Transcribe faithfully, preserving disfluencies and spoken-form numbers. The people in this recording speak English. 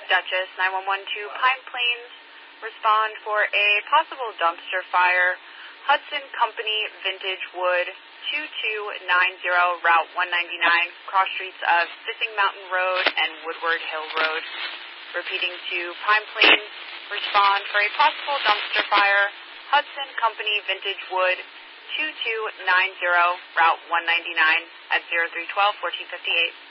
Dutchess, nine one one to Pine Plains. Respond for a possible dumpster fire. Hudson Company Vintage Wood, two two nine zero Route one ninety-nine, cross streets of Sissing Mountain Road and Woodward Hill Road. Repeating to Pine Plains. Respond for a possible dumpster fire. Hudson Company Vintage Wood, two two nine zero Route one ninety-nine at zero three one two, one four five eight.